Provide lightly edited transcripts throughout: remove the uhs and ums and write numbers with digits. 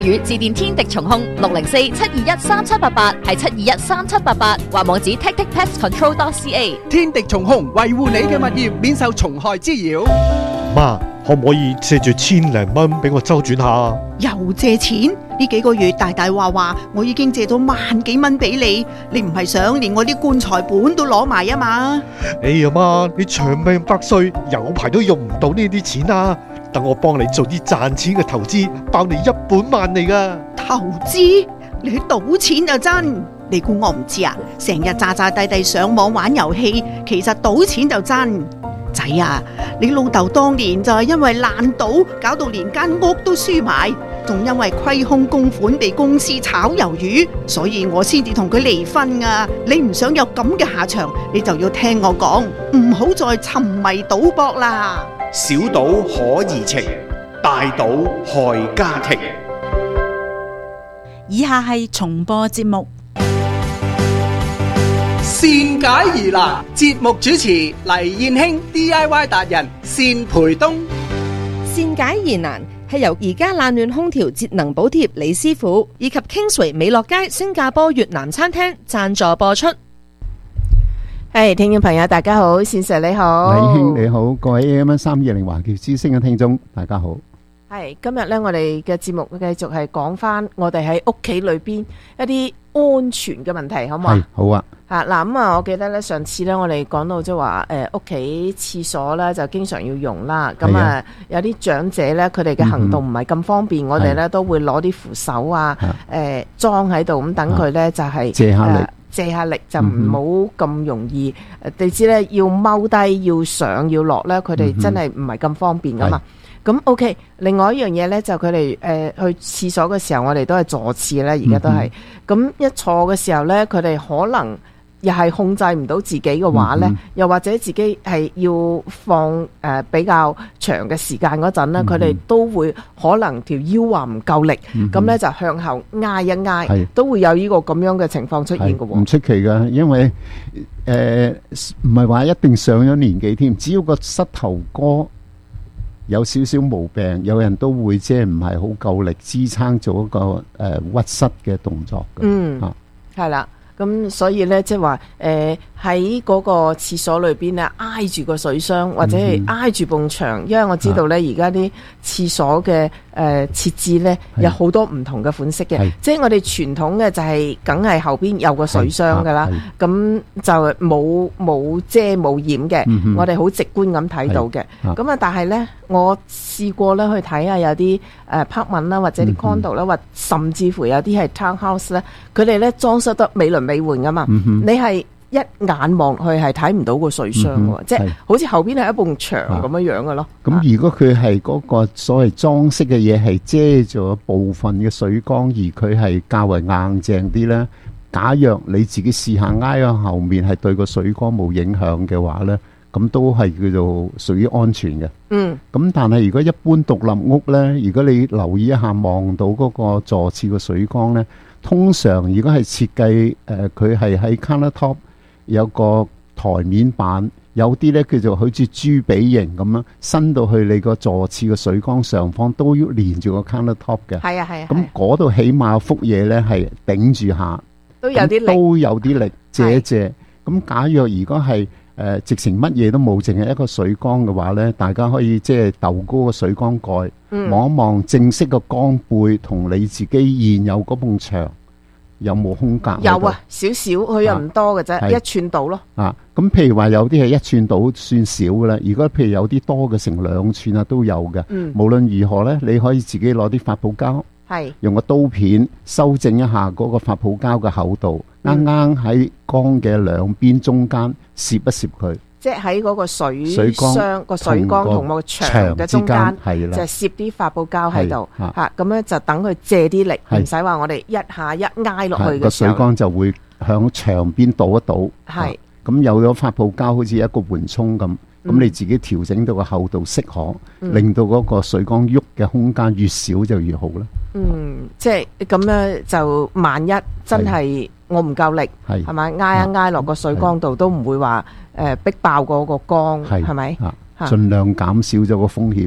與致電天敵蟲控604-721-3788，係721-3788，或網址 tacticpestcontrol.ca。 天敵蟲控維護你嘅物業免受蟲害滋擾。 媽，可唔可以借住千零蚊俾我周轉下？ 又借錢？呢幾個月大大話我已經借咗萬幾蚊俾你，你唔係想連我啲棺材本都攞埋啊嘛？ 哎呀媽，你長命百歲，有排都用唔到呢啲錢啊！等我幫你做啲賺錢嘅投資，包你一本萬利噶。 投資？你去賭錢就真？你估我唔知啊？成日詐詐諦諦上網玩遊戲，其實賭錢就真。仔啊，你老豆當年就係因為爛賭，搞到連間屋都輸埋，仲因為虧空公款被公司炒魷魚，所以我先至同佢離婚啊！你唔想有咁嘅下場，你就要聽我講，唔好再沉迷賭博啦。 小賭可怡情，大賭害家庭。 以下係重播節目。 善解疑難，節目主持黎燕卿 DIY 達人單培東。 善解疑難係由而家冷暖空調節能補貼李師傅以及 Kingsway 美樂街新加坡越南餐廳贊助播出。 聽眾朋友大家好，善 Sir 你好， 李兄你好，各位 AM320 華僑之聲嘅聽眾大家好。 係今日咧，我哋嘅節目繼續係講翻我哋喺屋企裏邊一啲安全嘅問題，好唔好啊？ 好啊。 嗱咁啊，我記得咧上次咧我哋講到即係話屋企廁所咧就經常要用啦。咁啊有啲長者咧佢哋嘅行動唔係咁方便，我哋咧都會攞啲扶手啊裝喺度，咁等佢咧就係借下力就唔好咁容易。你知咧要踎低要上要落咧，佢哋真係唔係咁方便噶嘛。咁 OK， 另外一樣嘢咧就佢哋去廁所嘅時候，我哋都係坐廁咧，而家都係。咁一坐嘅時候咧，佢哋可能又係控制唔到自己嘅話咧，又或者自己係要放比較長嘅時間嗰陣咧，佢哋都會可能條腰話唔夠力，咁咧就向後挨一挨，都會有呢個咁樣嘅情況出現嘅喎。 唔出奇㗎，因為唔係話一定上咗年紀添，只要個膝頭哥有少少毛病，有人都會即係唔係好夠力支撐做一個屈膝嘅動作嘅。 係啦。咁所以咧，即係話喺嗰個廁所裏邊咧，挨住個水箱或者係挨住埲牆，因為我知道咧，而家啲廁所嘅設置咧有好多唔同嘅款式嘅，即係我哋傳統嘅就係梗係後邊有個水箱噶啦，咁就冇遮冇掩嘅，我哋好直觀咁睇到嘅。咁啊，但係咧，我試過咧去睇下有啲apartment啦，或者啲 condo 啦，或甚至乎有啲係 townhouse 咧，佢哋咧裝修得美輪美奐噶嘛，你係一眼望去係睇唔到個水箱喎，即係好似後邊係一埲牆咁樣嘅咯。 咁如果佢係嗰個所謂裝飾嘅嘢係遮咗部分嘅水缸，而佢係較為硬淨啲咧，假若你自己試下挨喺後面係對個水缸冇影響嘅話咧，咁都係叫做屬於安全嘅。咁但係如果一般獨立屋咧，如果你留意一下望到嗰個坐廁個水缸咧，通常如果係設計佢係喺 countertop 有個台面板，有啲咧叫做好似豬髀形咁樣伸到去你個坐廁嘅水缸上方，都要連住個 countertop 嘅。係啊。咁嗰度起碼幅嘢咧係頂住下，都有啲力借一借。咁假若如果係直情乜嘢都冇，淨係一個水缸嘅話咧，大家可以即係竇高個水缸蓋，望一望正式個缸背同你自己現有嗰埲牆有冇空格？ 有啊，少少，佢又唔多嘅啫，一寸到咯。 咁譬如話有啲係一寸到算少嘅啦，如果譬如有啲多嘅成2寸啊都有嘅。無論如何咧，你可以自己攞啲發泡膠，用個刀片修正一下嗰個發泡膠嘅厚度，啱啱喺缸嘅兩邊中間攝一攝佢。即係喺嗰個水箱個水缸同個牆嘅中間，就攝啲發泡膠喺度嚇，咁咧就等佢借啲力，唔使話我哋一下一挨落去嘅時候，個水缸就會向牆邊倒一倒。係咁有咗發泡膠，好似一個緩衝咁，咁你自己調整到個厚度適可，令到嗰個水缸喐嘅空間越少就越好啦。 即係咁咧，就萬一真係我唔夠力，係咪挨一挨落個水缸度都唔會話逼爆嗰個缸，係咪？盡量減少咗個風險啦。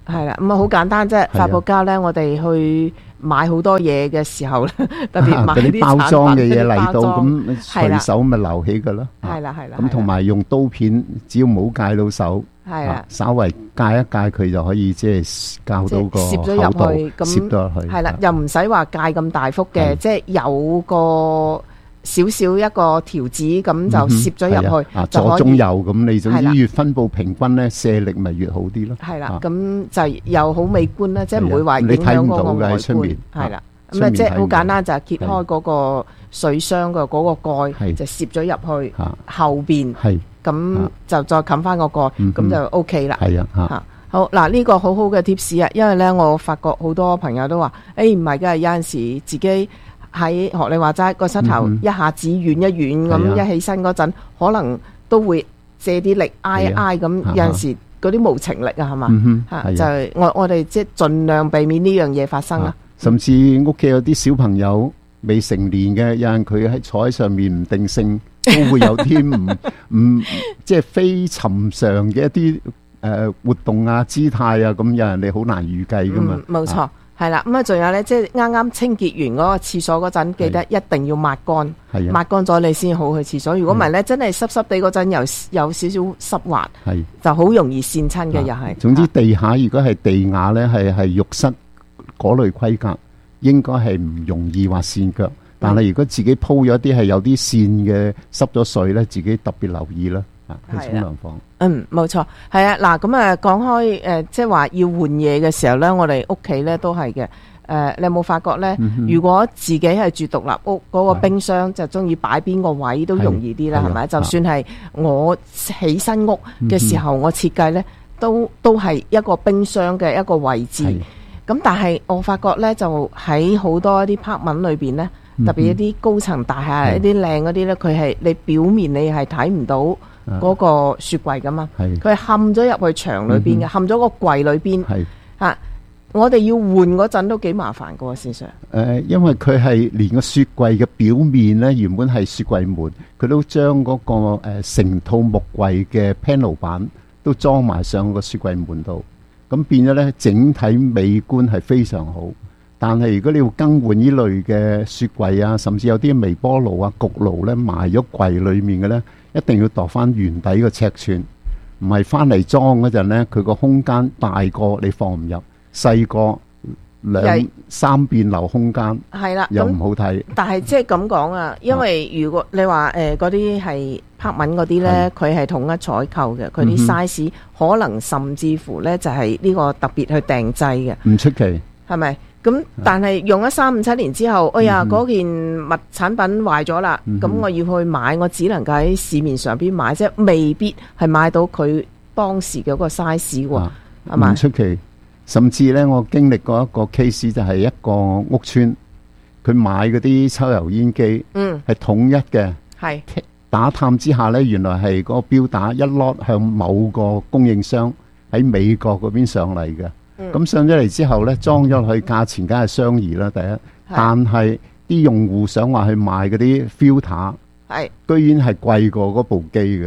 係啦，咁啊好簡單啫。發泡膠咧，我哋去買好多嘢嘅時候咧，特別買嗰啲包裝嘅嘢嚟到， 包裝咁隨手咪留起噶咯。 係啦係啦。 咁同埋用刀片，只要冇戒到手， 係啦， 稍微戒一戒佢就可以即係教到個攝咗口度， 入去， 攝咗入去。 係啦，又唔使話戒咁大幅嘅，即係有個少少一個條子咁就攝咗入去， 左中右咁，你總之越分佈平均咧，射力咪越好啲咯。 係啦，咁就又好美觀啦，即係唔會話影響嗰個外觀。係啦，咁啊即係好簡單，就係揭開嗰個水箱嘅嗰個蓋，就攝咗入去後邊，咁就再冚翻個蓋，咁就 OK 啦。係啊，嚇好嗱，呢個好好嘅貼士啊，因為咧我發覺好多朋友都話，誒唔係㗎，有陣時自己。喺學你話齋個膝頭一下子軟一軟咁，一起身嗰陣可能都會借啲力挨挨咁，有陣時嗰啲無情力啊，係嘛嚇，就係我哋即係盡量避免呢樣嘢發生啦。 甚至屋企有啲小朋友未成年嘅，有陣佢喺坐喺上面唔定性，都會有啲唔即係非尋常嘅一啲活動啊、姿態啊，咁有人你好難預計噶嘛。 冇錯。係啦，咁啊，仲有咧，即係啱啱清潔完嗰個廁所嗰陣，記得一定要抹乾，抹乾咗你先好去廁所。如果唔係咧，真係濕濕地嗰陣有少少濕滑，就好容易跣親嘅又係。總之地下如果係地瓦咧，係浴室嗰類規格，應該係唔容易話跣腳。但係如果自己鋪咗啲係有啲跣嘅濕咗水咧，自己特別留意啦。去沖涼房。 冇錯，係啊，嗱，咁啊，講開即係話要換嘢嘅時候咧，我哋屋企咧都係嘅。你有冇發覺咧？如果自己係住獨立屋，嗰個冰箱就中意擺邊個位都容易啲啦，係咪？就算係我起新屋嘅時候，我設計咧都係一個冰箱嘅一個位置。咁但係我發覺咧，就喺好多一啲 apartment 裏邊咧，特別一啲高層大廈一啲靚嗰啲咧，佢係你表面你係睇唔到。嗰個雪櫃噶嘛，佢係冚咗入去牆裏邊嘅，冚咗個櫃裏邊。我哋要換嗰陣都幾麻煩噶喎，先生。 因為佢係連個雪櫃嘅表面咧，原本係雪櫃門，佢都將嗰個成套木櫃嘅 panel 板都裝埋上個雪櫃門度，咁變咗咧整體美觀係非常好。但係如果你要更換呢類嘅雪櫃啊，甚至有啲微波爐啊、焗爐咧埋咗櫃裏面嘅咧，一定要度翻原底個尺寸，唔係翻嚟裝嗰陣咧，佢個空間大過你放唔入，細過兩三邊留空間， 係啦， 又唔好睇。 但係即係咁講啊，因為如果你話嗰啲係拍文嗰啲咧，佢係統一採購嘅，佢啲 size 可能甚至乎咧就係呢個特別去訂製嘅， 唔出奇， 係咪？咁但係用咗3、5、7年之後，哎呀嗰件物產品壞咗啦，咁我要去買，我只能夠喺市面上邊買，即係未必係買到佢當時嘅嗰個 size 喎，係嘛？ 唔出奇，甚至咧我經歷過一個 case 就係一個屋邨，佢買嗰啲抽油煙機，係統一嘅，係打探之下咧，原來係嗰個標打一 lot 向某個供應商喺美國嗰邊上嚟嘅。咁上咗嚟之後咧，裝咗落去，價錢梗係相宜啦。第一，但係啲用戶想話去買嗰啲 filter，居然係貴過嗰部機嘅。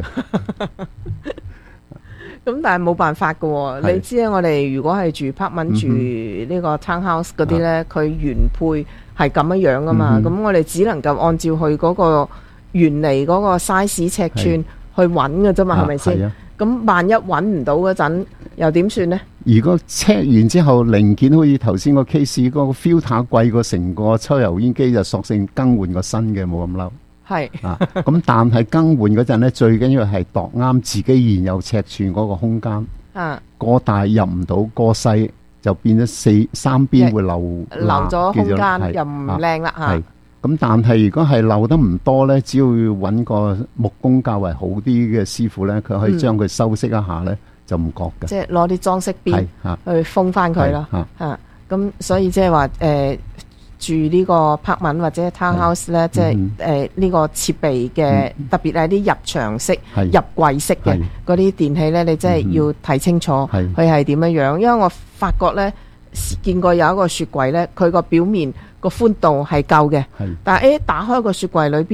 咁但係冇辦法㗎喎，你知啊，我哋如果係住 apartment 住呢個 townhouse 嗰啲咧，佢原配係咁樣噶嘛，咁我哋只能夠按照佢嗰個原嚟嗰個 size 尺寸去揾嘅啫嘛，係咪先？咁萬一揾唔到嗰陣，又點算呢？ 如果 check 完之後零件好似頭先個 case 嗰個 filter 貴過成個抽油煙機，就索性更換個新嘅，冇咁嬲。係咁但係更換嗰陣咧，最緊要係度啱自己現有尺寸嗰個空間。過大入唔到，過細就變咗三邊會留咗空間，又唔靚啦嚇。 咁但係如果係漏得唔多咧，只要揾個木工較為好啲嘅師傅咧，佢可以將佢修飾一下咧，就唔覺嘅。 即係攞啲裝飾邊去封翻佢咯。咁所以即係話住呢個 apartment 或者 townhouse 咧，即係呢個設備嘅，特別係啲入牆式、入櫃式嘅嗰啲電器咧，你真係要睇清楚佢係點樣樣。因為我發覺咧，見過有一個雪櫃咧，佢個表面個寬度係夠嘅，但係打開個雪櫃裏邊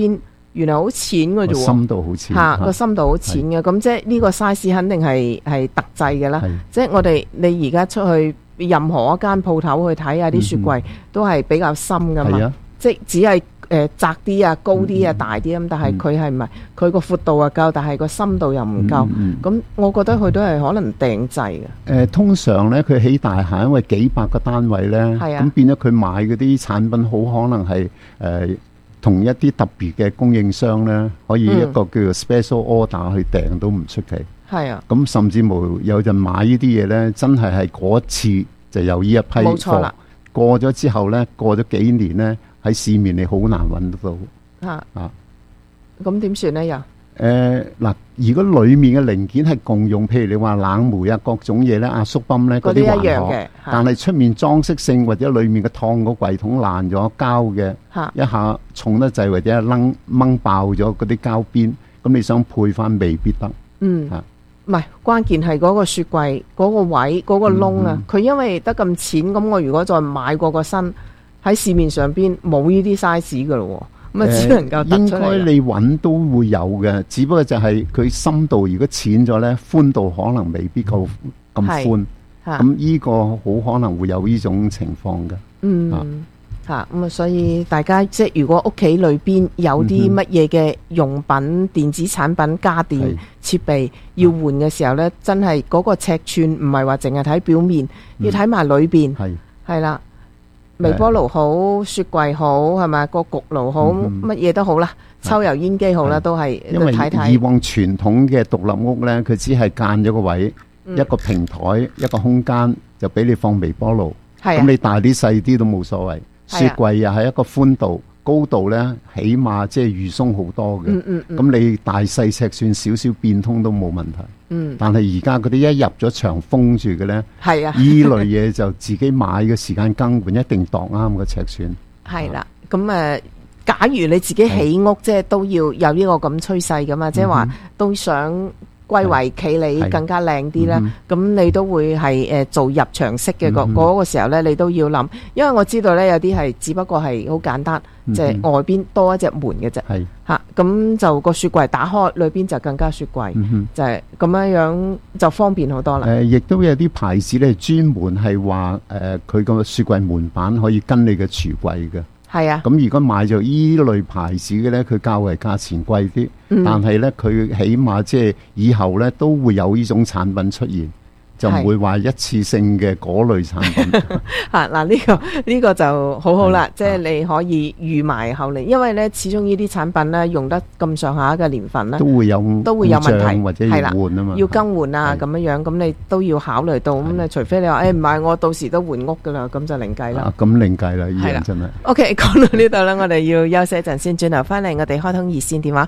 原來好淺嘅啫喎， 深度好淺嚇個深度好淺嘅，咁即係呢個 size 肯定係特製嘅啦。即係你而家出去任何一間鋪頭去睇下啲雪櫃，都係比較深噶嘛，即係只係窄啲啊、高啲啊、大啲咁，但係佢係唔係佢個闊度啊夠，但係個深度又唔夠。咁我覺得佢都係可能訂製嘅。 通常咧佢起大廈，因為幾百個單位咧，咁變咗佢買嗰啲產品好可能係同一啲特別嘅供應商咧，可以一個叫做 special order 去訂都唔出奇。 係啊， 咁甚至無有人買呢啲嘢咧，真係嗰一次就有呢一批貨。冇錯啦。過咗之後咧，過咗幾年咧，喺市面你好難揾得到。 咁點算咧又？ 嗱，如果裡面嘅零件係共用，譬如你話冷媒啊各種嘢咧，壓縮泵咧嗰啲還好，但係出面裝飾性或者裡面嘅燙個櫃桶爛咗膠嘅，一下重得滯或者掹爆咗嗰啲膠邊，咁你想配翻未必得。 唔係，關鍵係嗰個雪櫃嗰個位嗰個窿啊，佢因為得咁淺，咁我如果再買過個新喺市面上邊冇呢啲 size 噶咯，咁啊只能夠突出嚟。 應該你揾都會有嘅，只不過就係佢深度如果淺咗呢，寬度可能未必夠咁寬，咁呢個好可能會有呢種情況嘅。 咁啊，所以大家即係如果屋企裏邊有啲乜嘢嘅用品、電子產品、家電設備要換嘅時候呢，真係嗰個尺寸唔係話淨係睇表面，要睇埋裏邊。係啦，微波爐好，雪櫃好，係咪個焗爐好，乜嘢都好啦，抽油煙機好啦，都係因為以往傳統嘅獨立屋呢，佢只係間咗個位，一個平台，一個空間就俾你放微波爐。咁你大啲細啲都冇所謂。雪櫃又係一個寬度、高度咧，起碼即係預鬆好多嘅。咁你大細尺寸少少變通都冇問題。但係而家嗰啲一入咗牆封住嘅咧，依類嘢就自己買嘅時間更換，一定度啱個尺寸。 係啦，咁假如你自己起屋，即係都要有呢個咁趨勢噶嘛，即係話都想歸為企理更加靚啲啦，咁你都會係做入牆式嘅嗰個時候咧，你都要諗，因為我知道咧有啲係只不過係好簡單，即係外邊多一隻門嘅啫，嚇，咁就個雪櫃打開，裏邊就更加雪櫃，就係咁樣就方便好多啦。 亦都有啲牌子咧專門係話佢個雪櫃門板可以跟你嘅櫥櫃嘅。 係啊， 咁如果買咗依類牌子嘅咧，佢較為價錢貴啲，但係咧佢起碼即係以後咧都會有呢種產品出現，就唔會話一次性嘅嗰類產品。 嗱呢個就好好啦，即係你可以預埋後嚟，因為咧始終呢啲產品咧用得咁上下嘅年份咧， 都會有問題或者要換啊嘛，要更換啊咁樣，咁你都要考慮到。咁你除非你話唔係，我到時都換屋噶啦，咁就另計啦。 咁另計啦，依樣真係。 OK， 講到呢度啦，我哋要休息一陣先，轉頭翻嚟我哋開通熱線電話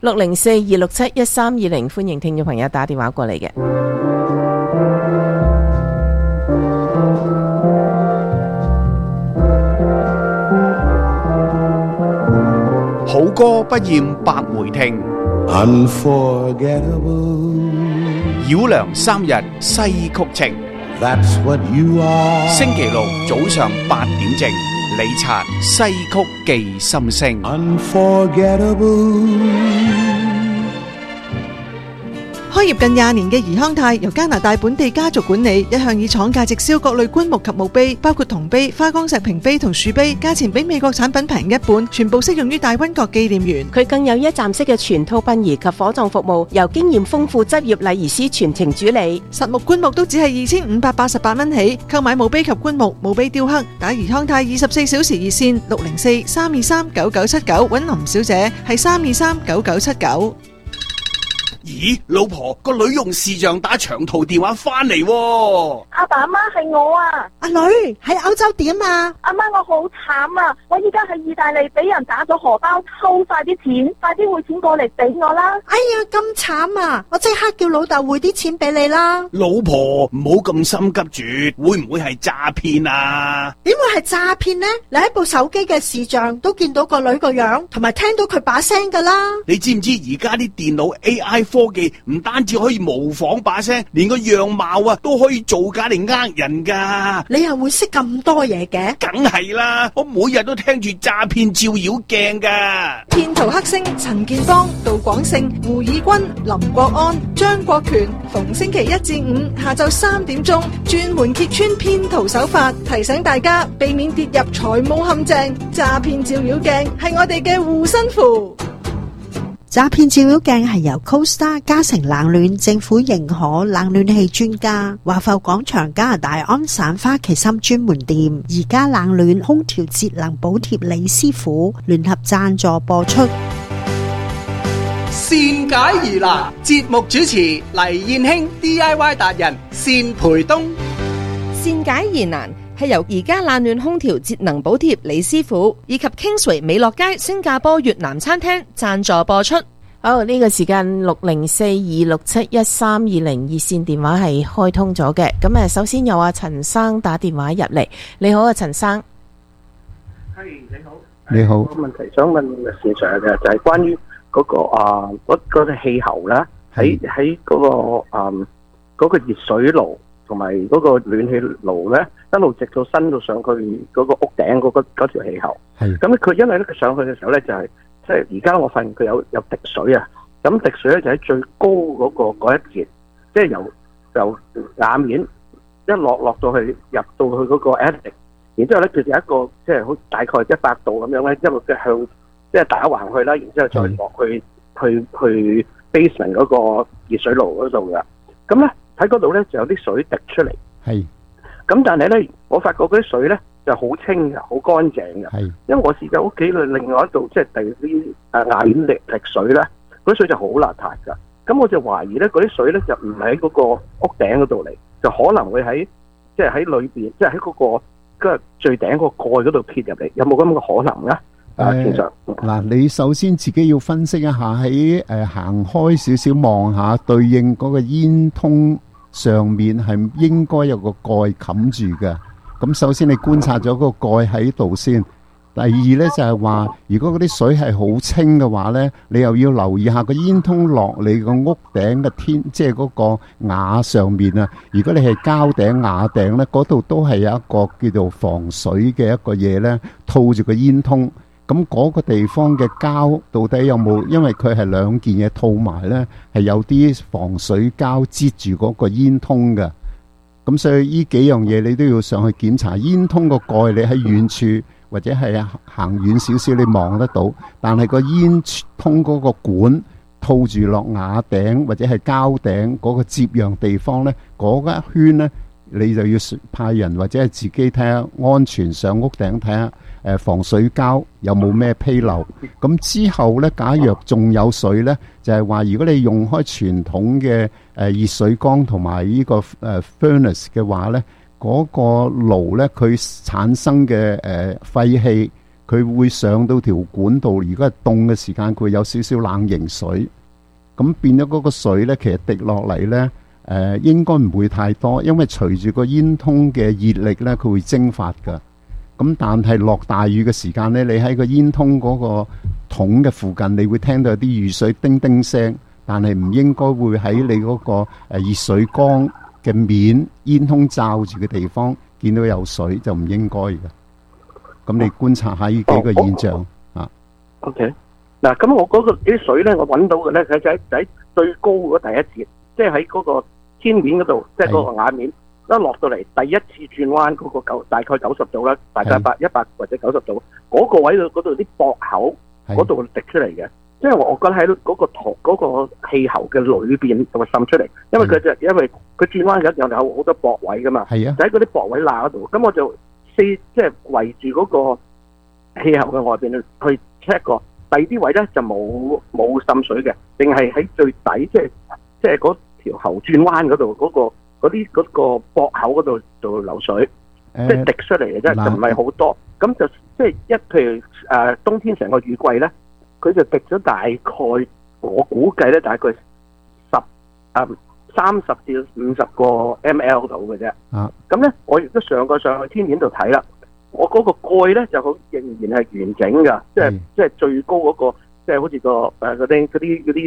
604-267-1320，歡迎聽眾朋友打電話過嚟嘅。 好歌不厭百回聽，繞梁三日西曲情。星期六早上8點正，李察西曲記心聲。 開業近20年嘅怡康泰由加拿大本地家族管理，一向以廠價直銷各類棺木及墓碑，包括銅碑、花崗石屏碑同樹碑，價錢比美國產品平一半，全部適用於大溫國紀念園。 佢更有一站式嘅全套殯儀及火葬服務，由經驗豐富執業禮儀師全程主理。 實木棺木都只係2588蚊起，購買墓碑及棺木、墓碑雕刻，打怡康泰24小時熱線604-323-9979，揾林小姐係323-9979。 咦，老婆，個女用視像打長途電話翻嚟喎。 阿爸阿媽係我啊。 阿女喺歐洲點啊？ 阿媽，我好慘啊！我依家喺意大利俾人打咗荷包，抽晒啲錢，快啲匯錢過嚟俾我啦！ 哎呀，咁慘啊！我即刻叫老豆匯啲錢俾你啦。 老婆，唔好咁心急住，會唔會係詐騙啊？ 點會係詐騙呢？你喺部手機嘅視像都見到個女個樣，同埋聽到佢把聲噶啦。 你知唔知而家啲電腦 AI 科技唔單止可以模仿把聲，連個樣貌啊都可以造假嚟呃人噶。 你又會識咁多嘢嘅？ 梗係啦，我每日都聽住詐騙照妖鏡噶。 騙徒黑星陳建邦、杜廣勝、胡以軍、林國安、張國權，逢星期一至五下晝3點鐘，專門揭穿騙徒手法，提醒大家避免跌入財務陷阱。詐騙照妖鏡係我哋嘅護身符。 詐騙照妖鏡係由 CoStar 嘉誠冷暖政府認可冷暖氣專家華埠廣場加拿大安省花旗參專門店而家冷暖空調節能補貼李師傅聯合贊助播出。 善解疑難，節目主持黎燕卿 DIY 達人單培東。 善解疑難係由而家冷暖空調節能補貼李師傅以及 Kingsway 美樂街新加坡越南餐廳贊助播出。 好，呢個時間60426713202熱線電話係開通咗嘅。咁首先有阿陳生打電話入嚟。你好啊，陳生。 係，你好。 你好。 個問題想問線上嘅就係關於嗰個氣候啦，喺嗰個熱水爐同埋嗰個暖氣爐咧，一路直到伸到上去嗰個屋頂嗰條氣喉。係。咁佢因為咧佢上去嘅時候咧就係即係而家我發現佢有滴水啊。咁滴水咧就喺最高嗰一節，即係由瓦面一落到去入到去嗰個 attic， 然之後咧佢就有一個即係好大概100度咁樣咧，一路即係向即係打橫去啦，然之後再落去 basement 嗰個熱水爐嗰度㗎。咁咧喺嗰度咧就有啲水滴出嚟。係。咁但係咧，我發覺嗰啲水咧就好清嘅，好乾淨嘅。係。因為我試過屋企另外一度即係第啲瓦面滴水咧，嗰啲水就好邋遢㗎。咁我就懷疑咧，嗰啲水咧就唔係喺嗰個屋頂嗰度嚟，就可能會喺即係喺裏邊，即係喺嗰個最頂個蓋嗰度撇入嚟。有冇咁嘅可能咧？ 嗱，你首先自己要分析一下喺行開少少望下，對應嗰個煙通上面係應該有個蓋冚住嘅。咁首先你觀察咗個蓋喺度先。第二呢，就係話，如果嗰啲水係好清嘅話呢，你又要留意下個煙通落你個屋頂嘅天，即係嗰個瓦上面啊。如果你係膠頂瓦頂呢，嗰度都係有一個叫做防水嘅一個嘢呢，套住個煙通。咁嗰個地方嘅膠到底有冇？因為佢係兩件嘢套埋呢，係有啲防水膠擠住嗰個煙通嘅。咁所以呢幾樣嘢你都要上去檢查。煙通個蓋你喺遠處或者係行遠少少你望得到，但係個煙通嗰個管套住落瓦頂或者係膠頂嗰個接壤地方呢，嗰一圈呢，你就要派人或者係自己睇下安全上屋頂睇下。防水膠有冇咩披漏？咁之後呢，假若仲有水呢，就係話如果你用開傳統嘅熱水缸同埋呢個furnace 嘅話呢，嗰個爐呢，佢產生嘅廢氣，佢會上到條管道。如果係凍嘅時間，佢會有少少冷凝水，咁變咗嗰個水呢，其實滴落嚟呢，應該唔會太多，因為隨住個煙通嘅熱力呢，佢會蒸發㗎。咁但係落大雨嘅時間呢，你喺個煙通嗰個桶嘅附近，你會聽到有啲雨水叮叮聲，但係唔應該會喺你嗰個熱水缸嘅面煙通罩住嘅地方見到有水，就唔應該嘅。咁你觀察下呢幾個現象啊。 OK， 嗱，咁我嗰個啲水呢，我揾到嘅呢，佢就喺最高嗰第一節，即係喺嗰個天面嗰度，即係嗰個瓦面。一落到嚟第一次轉彎嗰個大概90度啦，大概100或者90度，嗰個位度嗰度啲駁口嗰度滴出嚟嘅，即係我覺得喺嗰個氣喉嘅裏邊就會滲出嚟，因為佢轉彎嘅時候有好多駁位噶嘛，就喺嗰啲駁位罅嗰度，咁我就即係圍住嗰個氣喉嘅外邊去 check 過，第二啲位咧就冇滲水嘅，淨係喺最底，即係嗰條喉轉彎嗰度嗰個駁口嗰度就流水，即係滴出嚟嘅啫，就唔係好多。咁就即係譬如冬天成個雨季咧，佢就滴咗大概，我估計咧大概30至50個 ml 度嘅啫。咁咧，我亦都上去天面度睇啦。我嗰個蓋咧就好仍然係完整㗎，即係最高嗰個，即係好似嗰啲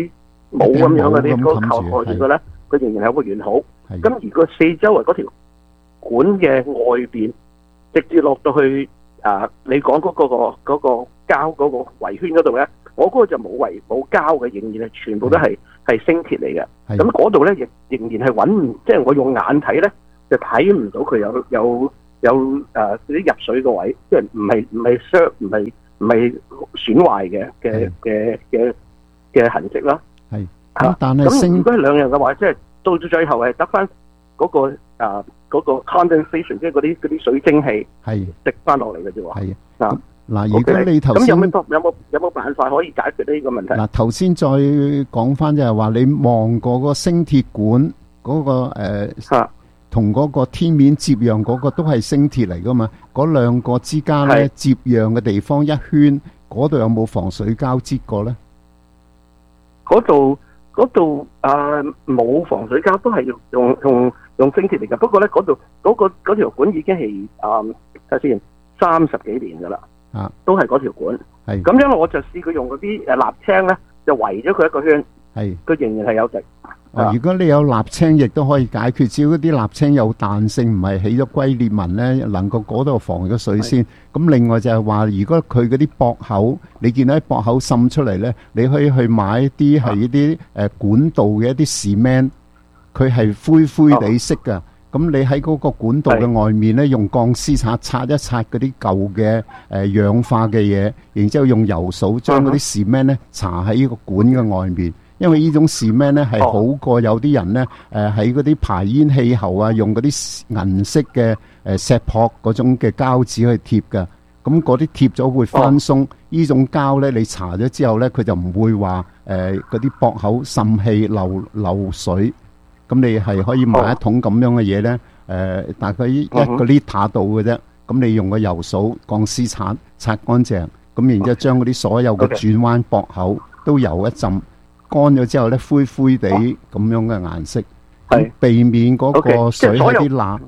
冇咁樣嘅啲嗰個球蓋住嘅咧，佢仍然係有個完好。咁而個四周圍嗰條管嘅外邊，直接落到去你講嗰個膠嗰個圍圈嗰度咧，我嗰個就冇膠嘅，仍然係全部都係鋅鐵嚟嘅。咁嗰度咧亦仍然係揾唔，即係我用眼睇咧就睇唔到佢有嗰啲入水個位，即係唔係損壞嘅痕跡啦。 係但係咁如果係兩樣嘅話，即係到最後係得翻嗰個 condensation， 即係嗰啲水蒸氣係滴翻落嚟嘅啫喎。係嗱，如果你頭先咁有冇辦法可以解決呢個問題？ 嗱，頭先再講翻就係話你望過個鋅鐵管嗰個同嗰個天面接壤嗰個都係鋅鐵嚟噶嘛？嗰兩個之間咧接壤嘅地方一圈，嗰度有冇防水膠擠過咧？ 嗰度冇防水膠，都係用鋅鐵嚟㗎。不過咧，嗰條管已經係睇先30幾年㗎啦，都係嗰條管。係咁樣，我就試過用嗰啲瀝青咧，就圍咗佢一個圈，佢仍然係有滴。 如果你有瀝青，亦都可以解決。只要嗰啲瀝青有彈性，唔係起咗龜裂紋咧，能夠嗰度防咗水先。咁另外就係話，如果佢嗰啲駁口，你見到啲駁口滲出嚟咧，你可以去買一啲係一啲管道嘅一啲 cement，佢係灰灰地色㗎。咁你喺嗰個管道嘅外面咧，用鋼絲刷擦一擦嗰啲舊嘅氧化嘅嘢，然之後用油掃將嗰啲 cement 咧搽喺呢個管嘅外面。因為呢種 cement 咧係好過有啲人咧喺嗰啲排煙氣喉啊，用嗰啲銀色嘅石礫嗰種嘅膠紙去貼㗎。咁嗰啲貼咗會翻鬆。呢種膠咧你搽咗之後咧，佢就唔會話嗰啲駁口滲氣漏水。咁你係可以買一桶咁樣嘅嘢咧，大概1個 litre 度嘅啫。咁你用個油掃、鋼絲擦乾淨，咁然之後將嗰啲所有嘅轉彎駁口都油一浸。乾咗之後咧，灰灰地咁樣嘅顏色，避免嗰個水喺啲罅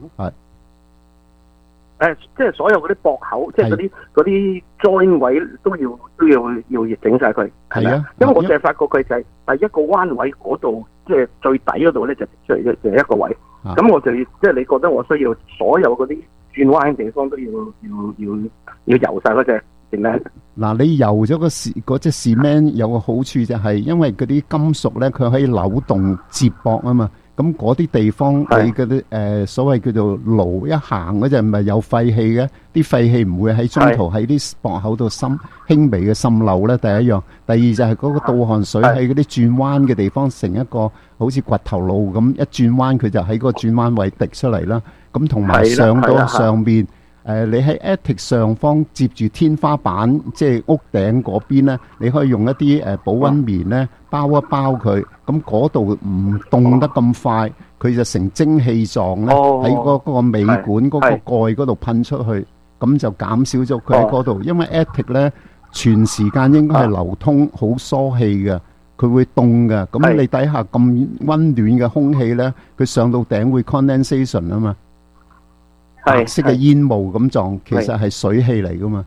即係所有嗰啲駁口，即係嗰啲 join 位都要整晒佢，係咪啊？因為我淨係發覺佢就係第一個彎位嗰度，即係最底嗰度咧就出嚟就一個位。咁我就即係你覺得我需要所有嗰啲轉彎嘅地方都要油晒嗰隻。 嗱，你油咗嗰隻 cement 有個好處就係，因為嗰啲金屬咧，佢可以扭動接駁啊嘛。咁嗰啲地方你嗰啲所謂叫做爐一行嗰陣，咪有廢氣嘅，啲廢氣唔會喺中途喺啲駁口度輕微嘅滲漏咧。第一樣，第二就係嗰個倒汗水喺嗰啲轉彎嘅地方，成一個好似掘頭路咁，一轉彎佢就喺個轉彎位滴出嚟啦。咁同埋上到上面。你喺 attic 上方接住天花板，即係屋頂嗰邊咧，你可以用一啲保溫棉咧包一包佢，咁嗰度唔凍得咁快，佢就成蒸氣狀咧喺嗰個尾管嗰個蓋嗰度噴出去，咁就減少咗佢喺嗰度。因為 attic 咧全時間應該係流通好疏氣嘅，佢會凍嘅。咁你底下咁溫暖嘅空氣咧，佢上到頂會 condensation 啊嘛。白色嘅煙霧咁狀，其實係水氣嚟噶嘛。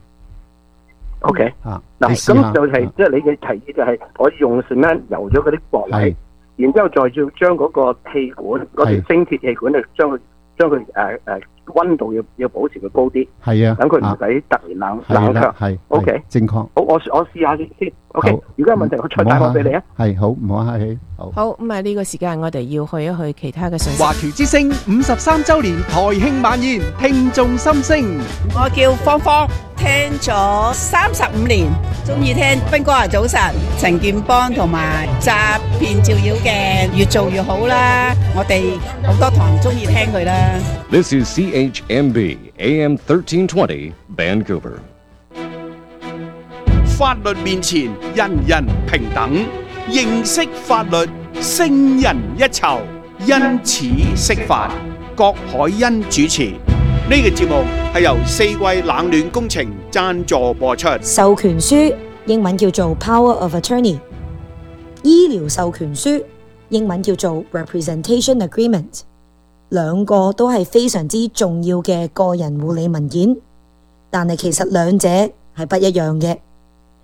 OK， 嗱，咁就係即係你嘅提議就係可以用 cement 油咗嗰啲駁位，然之後再要將嗰個氣管嗰條鋅鐵氣管咧，將佢溫度要保持佢高啲。係啊，等佢唔使突然冷卻。係 OK， 正確。好，我試下先。OK， 如果有問題我再打返俾你啊。係好，唔好客氣。 好咁啊！呢個時間我哋要去一去其他嘅信息。 華僑之聲53周年台慶晚宴，聽眾心聲。 我叫芳芳，聽咗35年，中意聽斌哥啊早晨，陳健邦同埋詐騙照妖嘅越做越好啦。我哋好多堂中意聽佢啦。 This is CHMB AM 1320 Vancouver。 法律面前人人平等，認識法律勝人一籌，因此釋法。郭海欣主持，呢個節目係由四季冷暖工程贊助播出。 授權書英文叫做 Power of Attorney， 醫療授權書英文叫做 Representation Agreement， 兩個都係非常之重要嘅個人護理文件，但係其實兩者係不一樣嘅。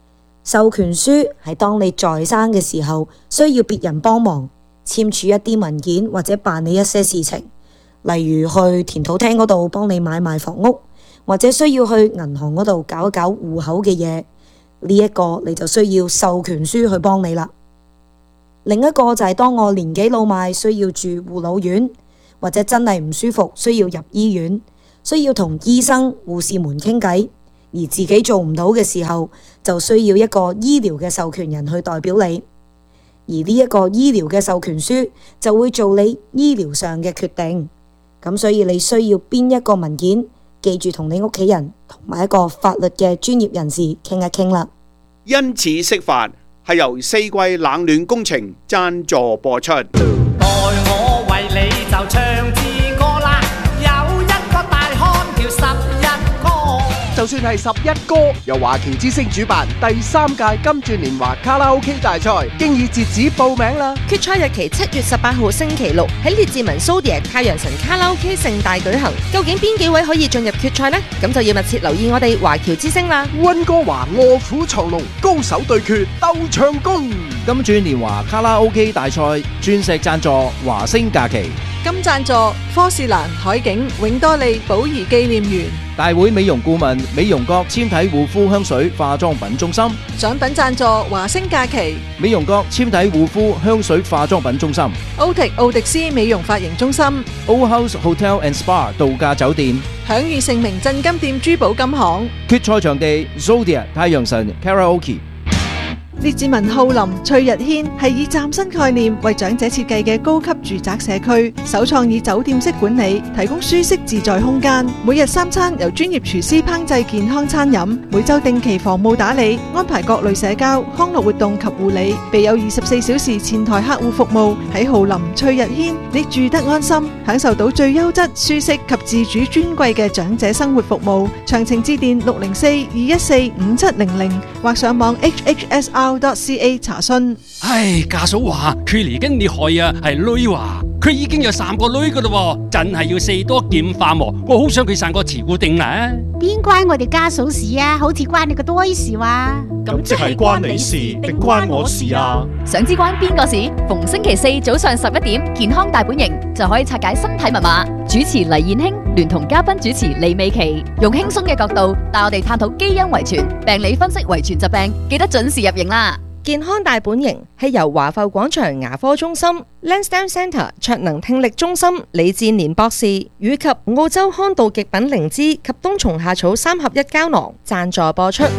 授權書係當你在生嘅時候需要別人幫忙簽署一啲文件或者辦理一些事情，例如去田土廳嗰度幫你買賣房屋，或者需要去銀行嗰度搞一搞戶口嘅嘢，呢一個你就需要授權書去幫你啦。另一個就係當我年紀老邁需要住護老院，或者真係唔舒服需要入醫院，需要同醫生護士們傾偈，而自己做唔到嘅時候，就需要一個醫療嘅授權人去代表你，而呢一個醫療嘅授權書就會做你醫療上嘅決定。咁所以你需要邊一個文件，記住同你屋企人同埋一個法律嘅專業人士傾一傾啦。 因此釋法係由四季冷暖工程贊助播出。 我為你就唱支歌啦，有一個大漢叫11哥。 就算係11歌，由華僑之星主辦第3屆金鑽年華卡拉 OK 大賽，經已截止報名啦。 決賽日期7月18號星期六喺列治文 Zodiac 太陽神卡拉 OK 盛大舉行。究竟邊幾位可以進入決賽呢？咁就要密切留意我哋華僑之星啦。 溫哥華臥虎藏龍，高手對決鬥唱功。 金鑽年華卡拉 OK 大賽鑽石贊助華星假期， 金贊助科士蘭海景永多利寶儀紀念園。 大會美容顧問美容閣纖體護膚香水化妝品中心。 獎品贊助華星假期美容閣纖體護膚香水化妝品中心。 奧迪斯美容髮型中心。 Old House Hotel and Spa 度假酒店。 享譽盛名鎮金店珠寶金行。 決賽場地 Zodiac 太陽神 Karaoke。 列治文浩林翠日軒係以嶄新概念為長者設計嘅高級住宅社區，首創以酒店式管理，提供舒適自在空間。每日3餐由專業廚師烹製健康餐飲，每週定期房務打理，安排各類社交康樂活動及護理，備有24小時前台客戶服務。喺浩林翠日軒，你住得安心，享受到最優質、舒適及自主尊貴嘅長者生活服務。詳情致電604-214-5700或上網 hhsr.ca 查詢。 唉，家嫂話佢嚟緊你害啊，係女話佢已經有3個女噶啦，真係要4多劍化喎。我好想佢生個慈固定啊！ 邊關我哋家嫂事啊？好似關你個多事話。 咁即係關你事定關我事啊？ 想知關邊個事？逢星期4早上11點，健康大本營就可以拆解身體密碼。主持黎燕卿聯同嘉賓主持李美琪，用輕鬆嘅角度帶我哋探討基因遺傳、病理分析遺傳疾病，記得準時入營啦！ 健康大本營係由華埠廣場牙科中心、Lansdowne Centre 卓能聽力中心李志年博士以及澳洲康道極品靈芝及冬蟲夏草3合1膠囊贊助播出。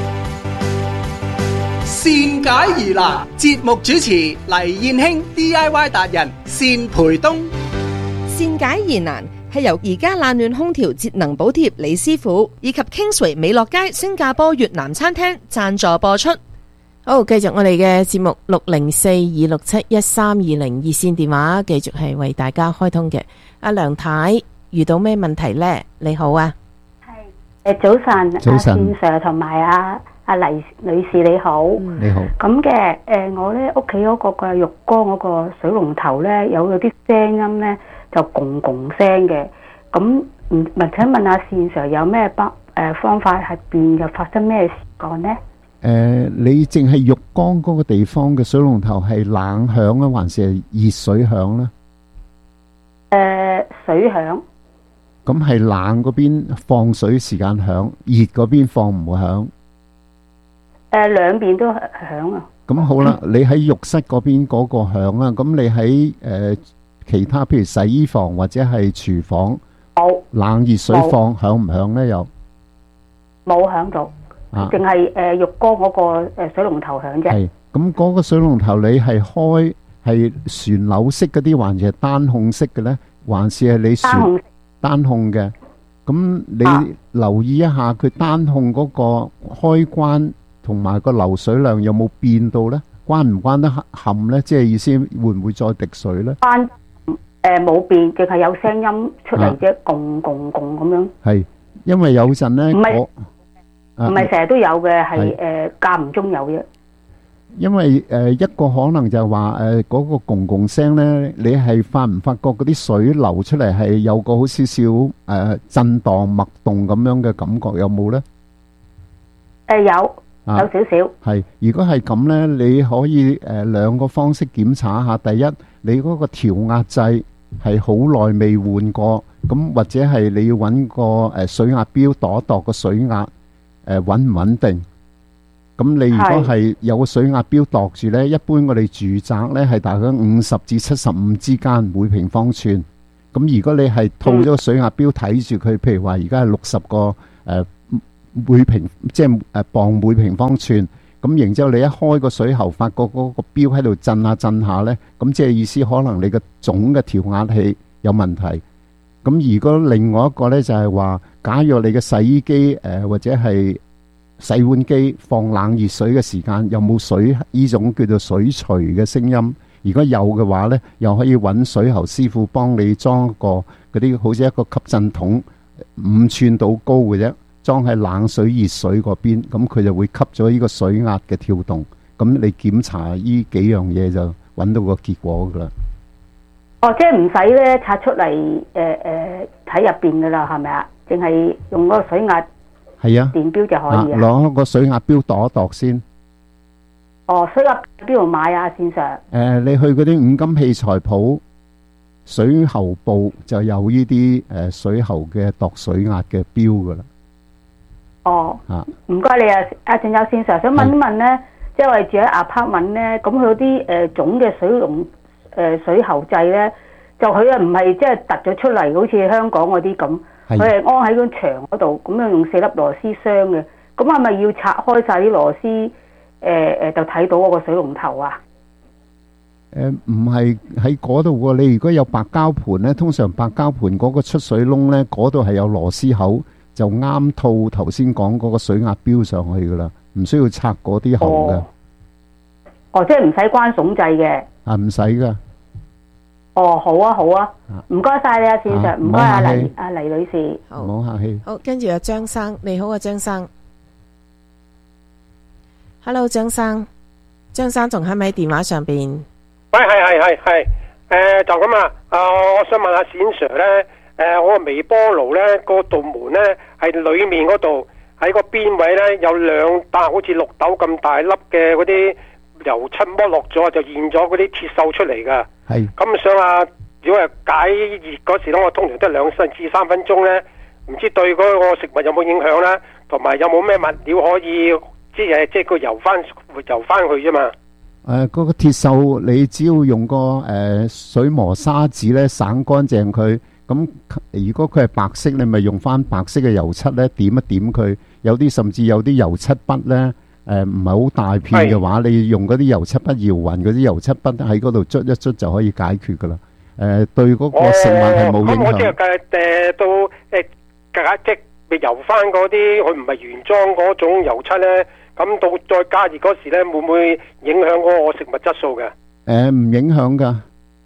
善解疑難，節目主持黎燕卿 DIY 達人單培東。 善解疑難係由而家冷暖空調節能補貼李師傅以及 Kingsway 美樂街新加坡越南餐廳贊助播出。 好，繼續我哋嘅節目604-267-1320熱線電話，繼續係為大家開通嘅。阿梁太遇到咩問題呢？你好啊， 早晨，早晨，Sir 同埋阿黎女士你好， 你好。 咁嘅我咧屋企嗰個嘅浴缸嗰個水龍頭咧有啲聲音咧就拱拱聲嘅，咁請問下善 Sir 有咩方法係變又發生咩事幹呢？ 你淨係浴缸嗰個地方嘅水龍頭係冷響啊，還是係熱水響呢？ 水響。 咁係冷嗰邊放水時間響，熱嗰邊放唔會響。 兩邊都響啊。 咁好啦，你喺浴室嗰邊嗰個響啊，咁你喺其他譬如洗衣房或者係廚房，冷熱水放響唔響呢？又冇響到。淨係浴缸嗰個水龍頭響啫。係，咁嗰個水龍頭你係開係旋鈕式嗰啲，還是係單控式嘅咧？還是係你單控嘅？咁你留意一下佢單控嗰個開關同埋個流水量有冇變到咧？關唔關得冚咧？即係意思會唔會再滴水咧？ 關冇變，淨係有聲音出嚟啫，拱拱拱咁樣。係， 因為有陣咧唔係成日都有嘅，係間唔中有嘅。 因為一個可能就係話嗰個拱拱聲咧，你係發唔發覺嗰啲水流出嚟係有個好少少震盪脈動咁樣嘅感覺，有冇咧？ 有。 有少少。 係，如果係咁呢，你可以兩個方式檢查下。第一，你嗰個調壓掣係好耐未換過，咁或者係你要揾個水壓錶度一度個水壓穩唔穩定。咁你如果係有個水壓錶度住呢，一般我哋住宅呢係大概50至75之間每平方寸。咁如果你係套咗個水壓錶睇住佢，譬如話而家係60個磅每平方寸，咁然之後你一開個水喉，發覺嗰個錶喺度震下震下呢，咁即係意思可能你個總嘅調壓器有問題。咁如果另外一個呢，就係話，假如你嘅洗衣機或者係洗碗機放冷熱水嘅時間，有冇水呢種叫做水錘嘅聲音？如果有嘅話呢，又可以揾水喉師傅幫你裝一個嗰啲好似一個吸震筒，5寸到高嘅啫，裝喺冷水熱水嗰邊，咁佢就會吸咗呢個水壓嘅跳動。咁你檢查呢幾樣嘢就揾到個結果噶啦。 哦，即係唔使咧拆出嚟睇入邊噶啦，係咪啊？淨係用嗰個水壓係啊電錶就可以啊。 攞個水壓錶度一度先。 哦，水壓邊度買啊？線上？ 你去嗰啲五金器材鋪水喉部就有呢啲水喉嘅度水壓嘅錶噶啦。 哦，唔該你啊，仲有線上想問一問咧，即係我哋住喺 apartment 咧，咁佢嗰啲總嘅水喉掣咧，就佢啊唔係即係突咗出嚟，好似香港嗰啲咁，佢係安喺個牆嗰度，咁樣用4粒螺絲箱嘅，咁係咪要拆開晒啲螺絲？就睇到嗰個水龍頭啊？ 唔係喺嗰度喎，你如果有白膠盤咧，通常白膠盤嗰個出水窿咧，嗰度係有螺絲口，就啱套頭先講嗰個水壓錶上去噶啦，唔需要拆嗰啲喉嘅。 哦，即係唔使關總掣嘅。 啊，唔使噶。 哦，好啊，好啊，唔該晒你啊，線上，唔該阿黎女士。 唔好客氣。 好，跟住阿張生，你好啊，張生。Hello， 張生，張生仲喺咪喺電話上邊？ 喂，係，就咁啊！我想問下冼 Sir 咧，我個微波爐咧，嗰道門咧係裏面嗰度喺個邊位咧有2笪好似綠豆咁大粒嘅嗰啲油漆剝落咗，就現咗嗰啲鐵鏽出嚟噶。係。咁想啊，如果係解熱嗰時咧，我通常都係2至3分鐘咧，唔知對嗰個食物有冇影響咧？同埋有冇咩物料可以？即係佢游翻去啫嘛。嗰個鐵鏽你只要用個水磨砂紙咧省乾淨佢。咁如果佢係白色，你咪用翻白色嘅油漆咧點一點佢。有啲甚至有啲油漆筆咧唔係好大片嘅話，你用嗰啲油漆筆搖勻嗰啲油漆筆喺嗰度捽一捽就可以解決噶啦。對嗰個食物係冇影響。咁我即係即係油翻嗰啲，佢唔係原裝嗰種油漆咧。咁到再加熱嗰時咧，會唔會影響嗰個食物質素嘅？唔影響噶。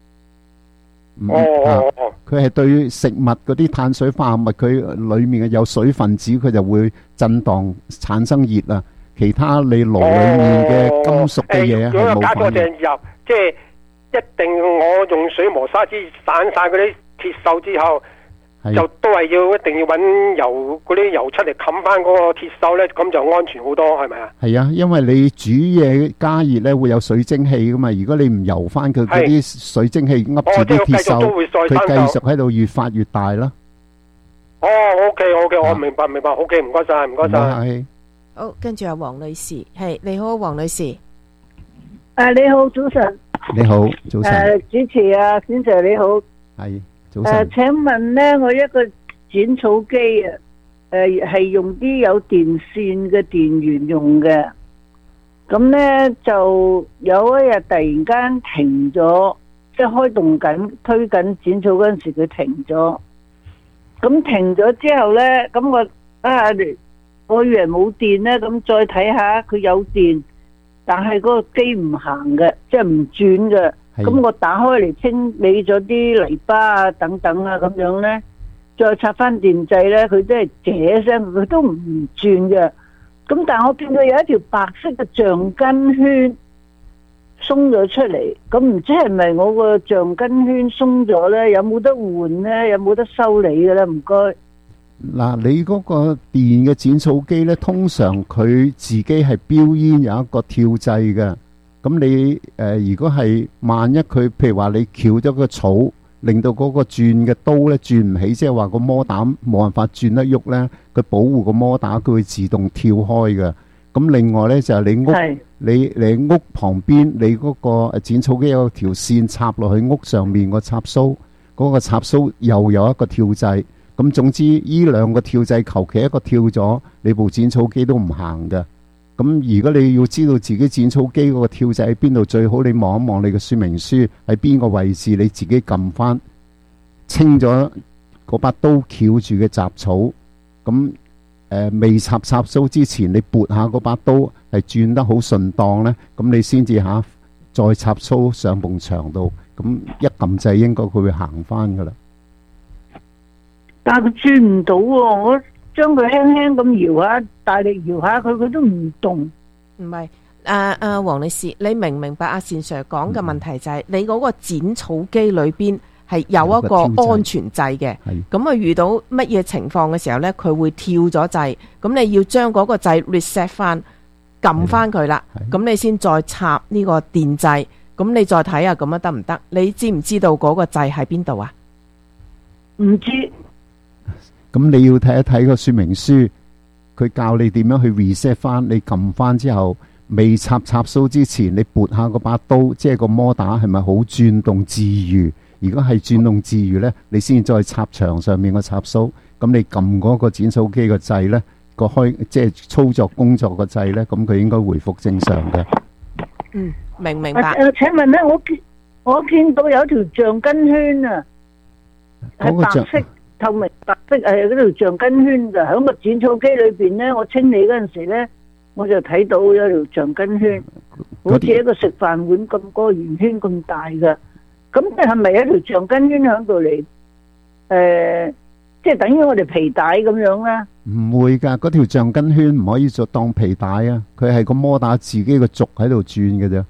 佢係對食物嗰啲碳水化合物，佢裏面嘅有水分子，佢就會震盪產生熱啊。其他你爐裏面嘅金屬嘅嘢係冇反應。如果加咗隻油，即係一定我用水磨砂紙散晒嗰啲鐵鏽之後。就都係一定要揾嗰啲油漆嚟冚翻嗰個鐵鏽咧，咁就安全好多，係咪啊？係啊，因為你煮嘢加熱咧會有水蒸氣噶嘛，如果你唔油翻佢嗰啲水蒸氣噏住啲鐵鏽，佢繼續喺度越發越大啦。哦 ，OK，我明白，OK，唔該晒，唔該晒。 好，跟住阿黃女士，係你好，黃女士。 你好，早晨。你好，早晨。主持啊，冼 Sir 你好。係。請問咧，我一個剪草機啊，係用啲有電線嘅電源用嘅，咁咧就有一日突然間停咗，即係開動緊推緊剪草嗰陣時，佢停咗。咁停咗之後咧，咁我以為冇電咧，咁再睇下佢有電，但係嗰個機唔行嘅，即係唔轉嘅。咁我打開嚟清理咗啲泥巴啊等等啊咁樣咧，再插翻電掣咧，佢都係這聲，佢都唔轉嘅。咁但係我見到有一條白色嘅橡筋圈鬆咗出嚟，咁唔知係咪我個橡筋圈鬆咗咧？有冇得換咧？有冇得修理嘅咧？唔該。 嗱，你嗰個電嘅剪草機呢，通常佢自己係標煙有一個跳掣嘅。咁你如果係萬一佢譬如話你翹咗個草，令到嗰個轉嘅刀呢轉唔起，即係話個摩打冇辦法轉得喐呢，佢保護個摩打佢會自動跳開嘅。咁另外呢，就係你屋旁邊你嗰個剪草機有條線插落去屋上面個插蘇，嗰個插蘇又有一個跳掣。咁總之呢兩個跳掣求其一個跳咗，你部剪草機都唔行嘅。咁如果你要知道自己剪草機嗰個跳掣喺邊度，最好你望一望你嘅說明書喺邊個位置，你自己撳翻清咗嗰把刀翹住嘅雜草。咁未插蘇之前，你撥下嗰把刀係轉得好順當呢，咁你先至再插蘇上埲牆度，咁一撳掣應該佢會行翻噶啦。 但係佢轉唔到喎，我將佢輕輕咁搖下，大力搖下佢，佢都唔動。 唔係，黃女士，你明唔明白阿善 Sir 講嘅問題就係你嗰個剪草機裏邊係有一個安全掣嘅，咁啊遇到乜嘢情況嘅時候呢，佢會跳咗掣，咁你要將嗰個掣 reset 翻，撳翻佢啦，咁你先再插呢個電掣，咁你再睇下咁樣得唔得？你知唔知道嗰個掣喺邊度啊？ 唔知。 咁你要睇一睇個說明書，佢教你點樣去 reset 翻，你撳翻之後未插蘇之前，你撥下嗰把刀，即係個摩打係咪好轉動自如？如果係轉動自如呢，你先再插牆上面個插蘇。咁你撳嗰個剪草機個掣呢，即係操作工作個掣呢，咁佢應該回復正常嘅。 明白。 請問呢，我見到有條橡筋圈啊，係白色。透明白色係嗰條橡筋圈就喺個剪草機裏邊呢，我清理嗰陣時呢，我就睇到有條橡筋圈，好似一個食飯碗咁個圓圈咁大嘅。咁即係咪一條橡筋圈喺度嚟？即係等於我哋皮帶咁樣啦？ 唔會㗎，嗰條橡筋圈唔可以做當皮帶啊！佢係個摩打自己個軸喺度轉嘅啫。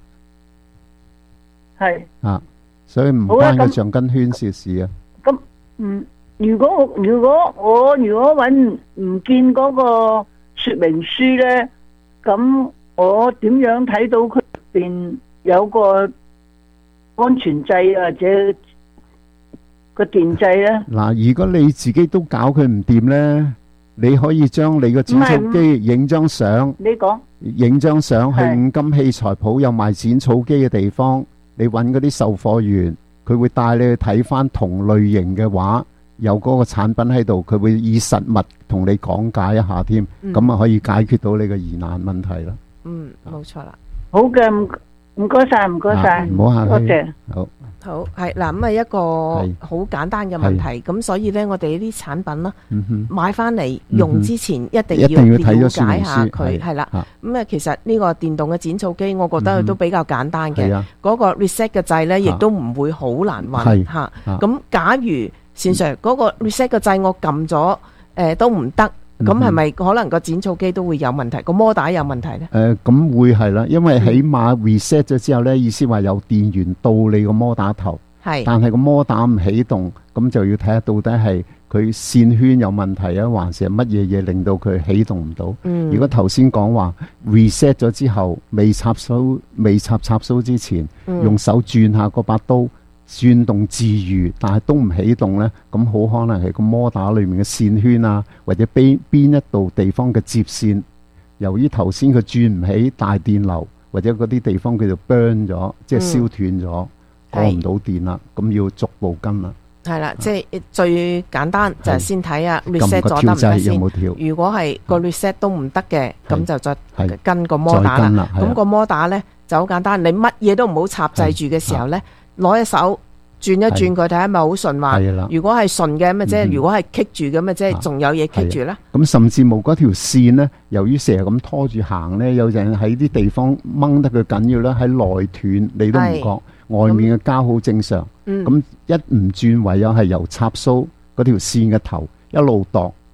係所以唔關個橡筋圈事啊。咁如果我搵唔見嗰個說明書呢，咁我點樣睇到佢入邊有個安全掣或者個電掣呢？ 嗱，如果你自己都搞佢唔掂呢，你可以將你個剪草機影張相， 你講影張相去五金器材鋪有賣剪草機嘅地方，你搵嗰啲售貨員，佢會帶你去睇翻同類型嘅畫。有嗰個產品喺度，佢會以實物同你講解一下添，咁啊可以解決到你嘅疑難問題啦。 冇錯啦。 好嘅，唔該晒，唔該晒， 唔好客氣。 多謝。 好係嗱，咁啊一個好簡單嘅問題，咁所以呢，我哋呢啲產品啦，買翻嚟用之前一定要了解下佢，係啦。咁啊，其實呢個電動嘅剪草機，我覺得都比較簡單嘅。嗰個 reset 嘅掣呢，亦都唔會好難揾嚇。咁假如線上嗰個 reset 個掣我撳咗都唔得，咁係咪可能個剪草機都會有問題，個摩打有問題呢？ 咁會係啦，因為起碼 reset 咗之後呢，意思話有電源到你個摩打頭，但係個摩打唔起動，咁就要睇下到底係佢線圈有問題啊，還是係乜嘢嘢令到佢起動唔到？如果頭先講話 reset 咗之後未插蘇之前，用手轉下嗰把刀。轉動自如，但係都唔起動呢，咁好可能係個摩打裏面嘅線圈啊，或者邊一度地方嘅接線，由於頭先佢轉唔起大電流，或者嗰啲地方佢就 burn 咗，即係燒斷咗，過唔到電啦，咁要逐步跟啦。係啦， 即係最簡單就係先睇下 reset 咗得唔得先。如果係個 reset 都唔得嘅，咁就再跟個摩打啦。咁個摩打呢就好簡單，你乜嘢都唔好插掣住嘅時候呢，攞一手轉一轉佢睇下係咪好順滑。如果係順嘅咁啊，即係如果係棘住咁啊，即係仲有嘢棘住咧。 咁甚至冇嗰條線呢，由於成日咁拖住行呢，有陣喺啲地方掹得佢緊要啦，喺內斷你都唔覺。外面嘅膠好正常。咁一唔轉，唯有係由插蘇嗰條線嘅頭一路度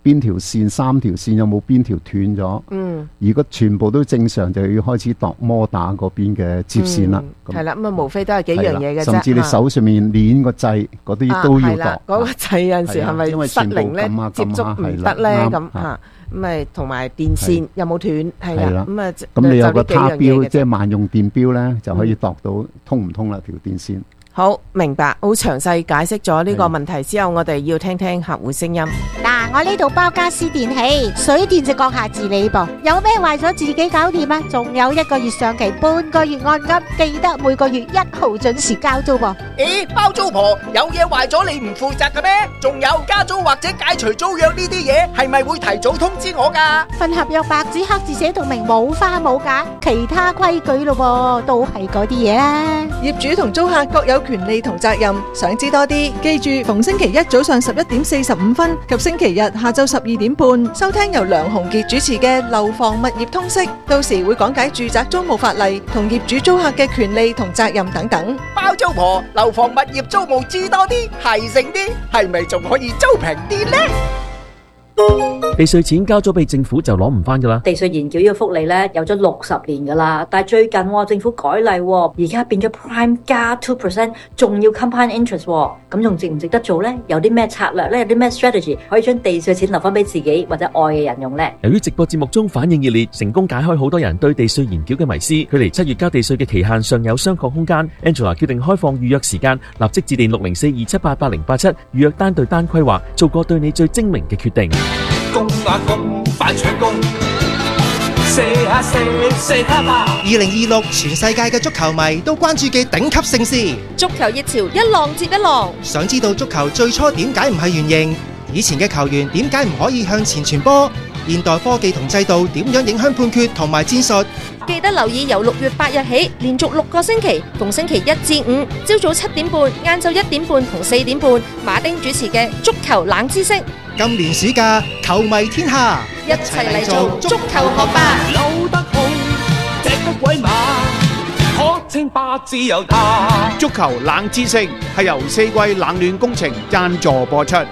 邊條線3條線有冇邊條斷咗。如果全部都正常，就要開始度摩打嗰邊嘅接線啦。 係啦，咁啊無非都係幾樣嘢嘅啫。 甚至你手上面鏈個掣嗰啲都要度。 嗰個掣有陣時係咪失靈咧？接觸唔得咧咁嚇。咁咪同埋電線有冇斷？係啦。 咁你有個卡錶，即係萬用電錶咧，就可以度到通唔通啦條電線。 好明白，好詳細解釋咗呢個問題之後，我哋要聽聽客戶聲音。 嗱，我呢度包家私電器，水電就閣下自理噃。有咩壞咗自己搞掂啊？仲有1個月上期，半個月按金，記得每個月1號準時交租噃。 咦，包租婆有嘢壞咗你唔負責嘅咩？仲有加租或者解除租約呢啲嘢，係咪會提早通知我㗎？ 份合約白紙黑字寫到明，冇花冇假，其他規矩咯，都係嗰啲嘢啦。 業主同租客各有權利同責任，想知多啲，記住逢星期一早上11點45分及星期日下晝12點半收聽由梁鴻傑主持嘅樓房物業通識，到時會講解住宅租務法例同業主租客嘅權利同責任等等。 包租婆樓房物業租務知多啲，係醒啲，係咪仲可以租平啲呢？ 地稅錢交咗俾政府就攞唔翻噶啦。 地稅延繳呢個福利咧有咗60年噶啦，但係最近政府改例，而家變咗 Prime 加 2%， 仲要 compound interest， 咁仲值唔值得做呢？有啲咩策略呢？有啲咩 strategy 可以將地稅錢留翻俾自己或者愛嘅人用呢？ 由於直播節目中反應熱烈，成功解開好多人對地稅延繳嘅迷思，距離7月交地稅嘅期限尚有商榷空間。Angela 決定開放預約時間，立即致電60427888087預約單對單規劃，做個對你最精明嘅決定。 公啊公，快搶攻！射啊射，射他吧！2026全世界嘅足球迷都關注嘅頂級盛事， 足球熱潮一浪接一浪。 想知道足球最初點解唔係圓形？以前嘅球員點解唔可以向前傳波？現代科技同制度點樣影響判決同埋戰術？ 記得留意由6月8日起，連續6個星期，逢星期1至5，朝早7點半、晏晝1點半同4點半，馬丁主持嘅足球冷知識。 今年暑假，球迷天下， 一齊嚟做足球學霸。 扭得好，踢得鬼馬，可稱霸自由他。 足球冷知識係由四季冷暖工程贊助播出。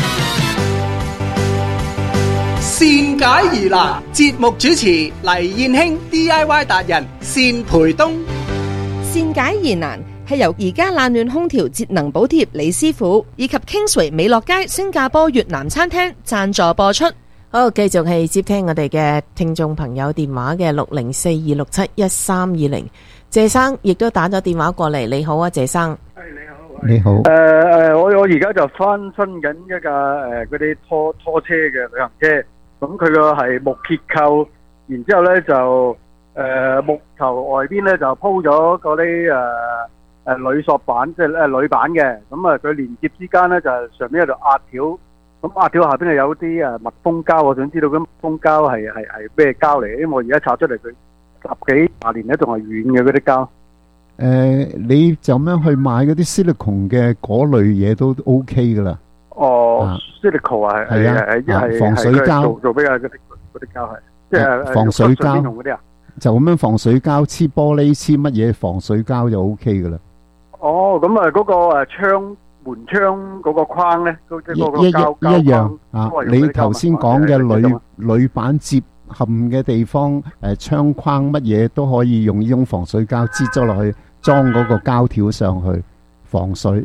善解疑難，節目主持黎燕卿 DIY 達人單培東。 善解疑難係由而家冷暖空調節能補貼李師傅以及 Kingsway 美樂街新加坡越南餐廳贊助播出。 好，繼續係接聽我哋嘅聽眾朋友電話嘅604-267-1320。謝生亦都打咗電話過嚟，你好啊，謝生。 你好。 我而家就翻新緊一架嗰啲拖車嘅旅行車，咁佢個係木結構，然之後咧就木頭外邊咧就鋪咗嗰啲鋁索板，即係鋁板嘅，咁啊佢連接之間咧就係上面有條壓條，咁壓條下邊係有啲密封膠，我想知道咁密封膠係咩膠嚟？因為我而家拆出嚟佢10幾20年咧仲係軟嘅嗰啲膠。 你就咁樣去買嗰啲 silicone 嘅嗰類嘢都 OK 噶啦。 哦 ，silicone 係防水膠， 做俾嗰啲膠係，即係防水膠嗰啲啊。 就咁樣防水膠，黐玻璃黐乜嘢防水膠就 OK 噶啦。 哦，咁啊嗰個門窗嗰個框咧，即係嗰個膠一樣啊。你頭先講嘅鋁板接冚嘅地方，窗框乜嘢都可以用呢種防水膠擠咗落去，裝嗰個膠條上去防水。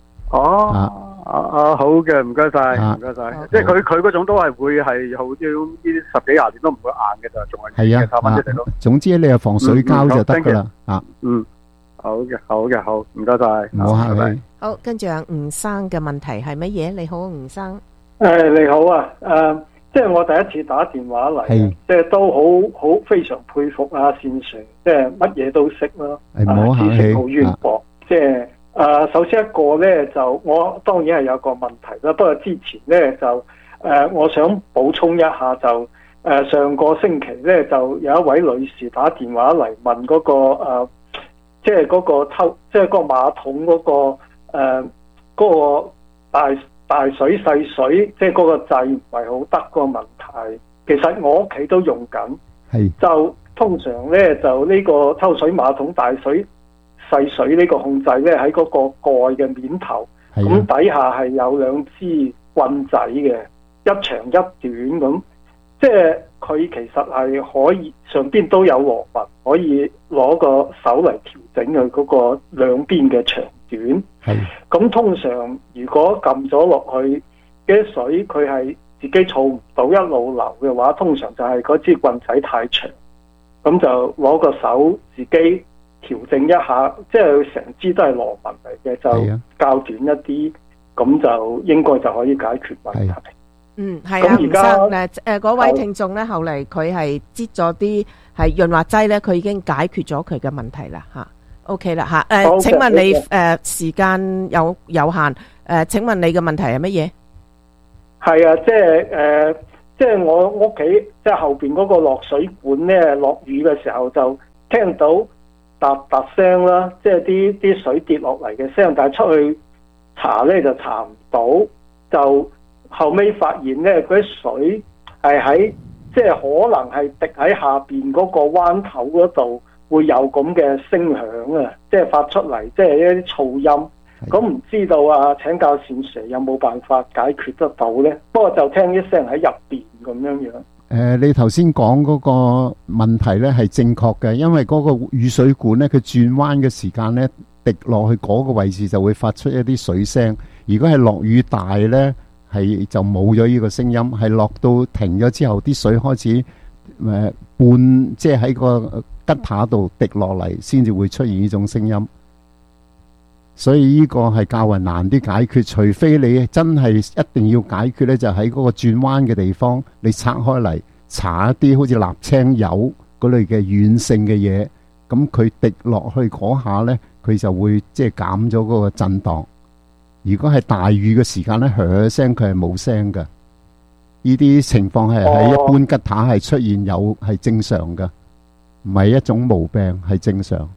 好嘅，唔該晒，唔該晒。即係佢嗰種都係會係好似呢10幾20年都唔會硬嘅，就仲係靠翻出嚟咯。 總之你係防水膠就得噶啦。 好嘅，好，唔該晒。 唔好客氣。 好，跟住吳生嘅問題係乜嘢？你好，吳生。 你好啊，即係我第一次打電話嚟，即係都好非常佩服啊，善 Sir，即係乜嘢都識咯，知識好淵博。即係首先一個咧，就我當然係有個問題啦。不過之前咧就我想補充一下，就上個星期咧就有一位女士打電話嚟問嗰個即係嗰個即係嗰個馬桶嗰個大水細水，即係嗰個掣唔係好得嗰個問題。其實我屋企都用緊，就通常咧就呢個抽水馬桶大水細水呢個控制咧喺嗰個蓋嘅面頭，咁底下係有2支棍仔嘅。 一長一短咁，即係佢其實係可以上邊都有螺紋，可以攞個手嚟調整佢嗰個兩邊嘅長短。咁通常如果撳咗落去嘅水，佢係自己儲唔到一路流嘅話，通常就係嗰支棍仔太長，咁就攞個手自己調整一下，即係佢成支都係螺紋嚟嘅，就較短一啲，咁就應該就可以解決問題。 係啊，吳生嗰位聽眾咧，後嚟佢係擠咗啲係潤滑劑咧，佢已經解決咗佢嘅問題啦嚇。OK 啦嚇，請問你時間有限，請問你嘅問題係乜嘢？ 係啊，即係我屋企即係後邊嗰個落水管咧，落雨嘅時候就聽到嗒嗒聲啦，即係啲水跌落嚟嘅聲，但係出去查咧就查唔到，就後尾發現咧嗰啲水係喺即係可能係滴喺下邊嗰個彎頭嗰度會有咁嘅聲響啊，即係發出嚟即係一啲噪音。咁唔知道啊？請教善 Sir 有冇辦法解決得到呢？不過就聽啲聲喺入邊咁樣樣。 你頭先講嗰個問題呢係正確嘅，因為嗰個雨水管呢，佢轉彎嘅時間呢，滴落去嗰個位置就會發出一啲水聲。如果係落雨大呢，係就冇咗呢個聲音。係落到停咗之後，啲水開始即係喺個吉塔度滴落嚟，先至會出現呢種聲音。所以呢個係較為難啲解決，除非你真係一定要解決呢，就喺嗰個轉彎嘅地方，你拆開嚟搽一啲好似瀝青油嗰類嘅軟性嘅嘢，咁佢滴落去嗰下呢，佢就會即係減咗嗰個震盪。如果係大雨嘅時間呢，響聲佢係冇聲嘅。呢啲情況係喺一般吉他係出現有係正常嘅，唔係一種毛病，係正常。